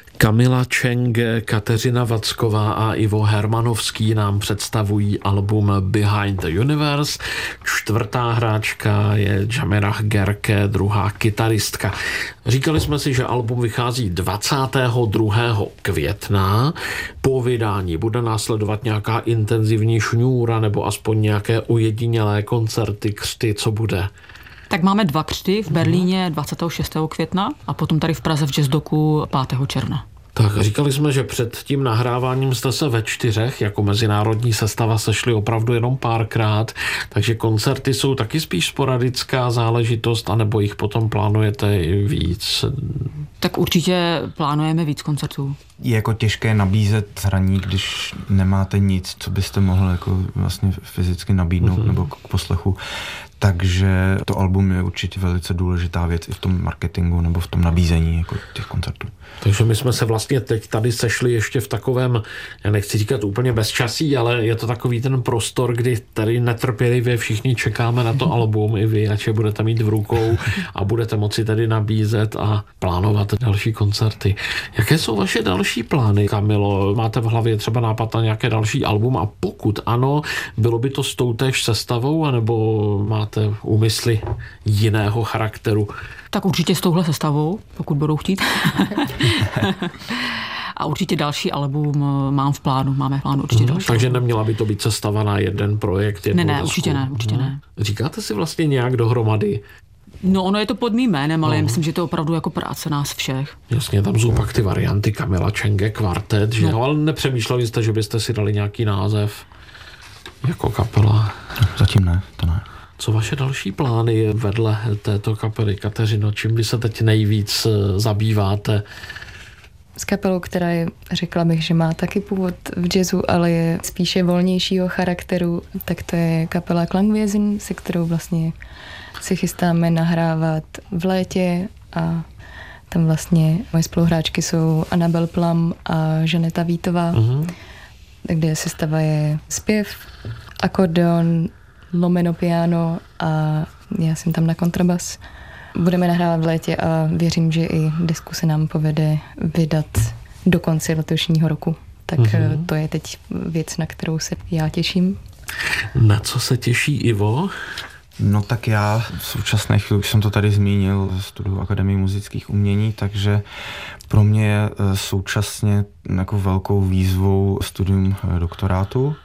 Kamila Čenge, Kateřina Vacková a Ivo Hermanovský nám představují album Behind the Universe. Čtvrtá hráčka je Jamirah Gerke, druhá kytaristka. Říkali jsme si, že album vychází 22. května. Po vydání bude následovat nějaká intenzivní šňůra nebo aspoň nějaké ojedinělé koncerty, křty, co bude? Tak máme 2 křty v Berlíně 26. května a potom tady v Praze v Jazzdoku 5. června. Tak říkali jsme, že před tím nahráváním jste se ve 4 jako mezinárodní sestava sešli opravdu jenom párkrát, takže koncerty jsou taky spíš sporadická záležitost, anebo jich potom plánujete i víc? Tak určitě plánujeme víc koncertů. Je jako těžké nabízet hraní, když nemáte nic, co byste mohli jako vlastně fyzicky nabídnout nebo k poslechu. Takže to album je určitě velice důležitá věc i v tom marketingu nebo v tom nabízení jako těch koncertů. Takže my jsme se vlastně teď tady sešli ještě v takovém, já nechci říkat úplně bezčasí, ale je to takový ten prostor, kdy tady netrpělivě všichni čekáme na to album, i vy, ať je budete mít v rukou a budete moci tady nabízet a plánovat další koncerty. Jaké jsou vaše další plány, Kamilo? Máte v hlavě třeba nápad na nějaké další album a pokud ano, bylo by to s toutéž sestavou, anebo máte úmysly jiného charakteru? Tak určitě s touhle sestavou, pokud budou chtít. A určitě další album mám v plánu, máme v plánu určitě další. Takže neměla by to být sestava na jeden projekt? Ne, určitě ne. Říkáte si vlastně nějak dohromady? No, ono je to pod mým jménem, ale myslím, že to je opravdu jako práce nás všech. Jasně, tam jsou pak ty varianty Kamila Čenge kvartet, že? No. Ale nepřemýšleli jste, že byste si dali nějaký název jako kapela? Zatím ne, to ne. Co vaše další plány vedle této kapely, Kateřino? Čím vy se teď nejvíc zabýváte? S kapelou, která je, řekla bych, že má taky původ v jazzu, ale je spíše volnějšího charakteru, tak to je kapela Klangwesen, se kterou vlastně si chystáme nahrávat v létě a tam vlastně moje spoluhráčky jsou Anabel Plum a Žaneta Vítová, kde sestava je zpěv, akordeon, lomeno piano a já jsem tam na kontrabas. Budeme nahrávat v létě a věřím, že i disku se nám povede vydat do konce letošního roku. Tak to je teď věc, na kterou se já těším. Na co se těší Ivo? No tak já v současné chvíli, už jsem to tady zmínil, studuju Akademii muzických umění, takže pro mě je současně jako velkou výzvou studium doktorátu.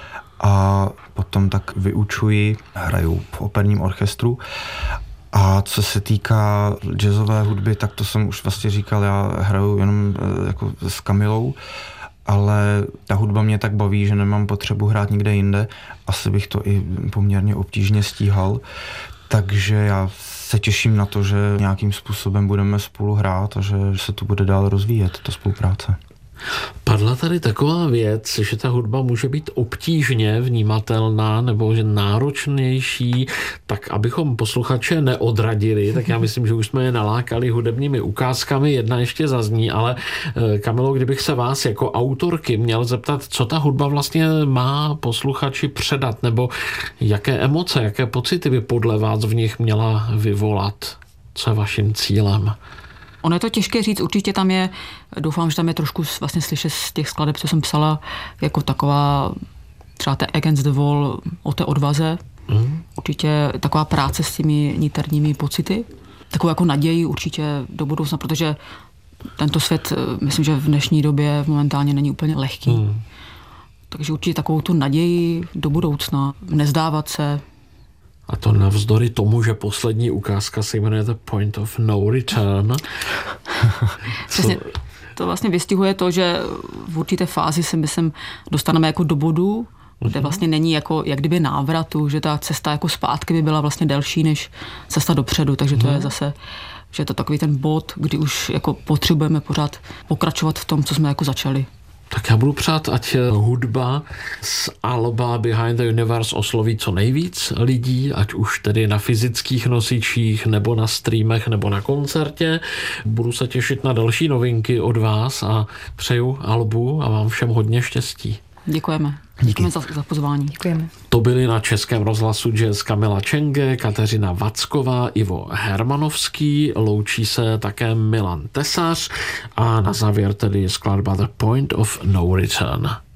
A potom tak vyučuji, hraju v operním orchestru. A co se týká jazzové hudby, tak to jsem už vlastně říkal, já hraju jenom jako s Kamilou, ale ta hudba mě tak baví, že nemám potřebu hrát nikde jinde. Asi bych to i poměrně obtížně stíhal. Takže já se těším na to, že nějakým způsobem budeme spolu hrát a že se to bude dál rozvíjet, ta spolupráce. Padla tady taková věc, že ta hudba může být obtížně vnímatelná nebo že náročnější, tak abychom posluchače neodradili, tak já myslím, že už jsme je nalákali hudebními ukázkami, jedna ještě zazní, ale Kamilo, kdybych se vás jako autorky měl zeptat, co ta hudba vlastně má posluchači předat, nebo jaké emoce, jaké pocity by podle vás v nich měla vyvolat, co je vaším cílem? Ono je to těžké říct, určitě tam je, doufám, že tam je trošku vlastně slyšet z těch skladeb, co jsem psala, jako taková třeba té Against the Wall o té odvaze. Určitě taková práce s těmi niterními pocity. Takovou jako naději určitě do budoucna, protože tento svět, myslím, že v dnešní době momentálně není úplně lehký. Takže určitě takovou tu naději do budoucna, nezdávat se. A to navzdory tomu, že poslední ukázka se jmenuje The Point of No Return. Přesně, to vlastně vystihuje to, že v určité fázi si myslím dostaneme jako do bodu, kde vlastně není jako jak kdyby návratu, že ta cesta jako zpátky by byla vlastně delší než cesta dopředu, takže to je zase, že je to takový ten bod, kdy už jako potřebujeme pořád pokračovat v tom, co jsme jako začali. Tak já budu přát, ať hudba z alba Behind the Universe osloví co nejvíc lidí, ať už tedy na fyzických nosičích, nebo na streamech, nebo na koncertě. Budu se těšit na další novinky od vás a přeju albu a vám všem hodně štěstí. Děkujeme. Děkujeme za pozvání. Děkujeme. To byli na Českém rozhlasu Jazz Kamila Čenge, Kateřina Vacková, Ivo Hermanovský, loučí se také Milan Tesař a na závěr tedy skladba The Point of No Return.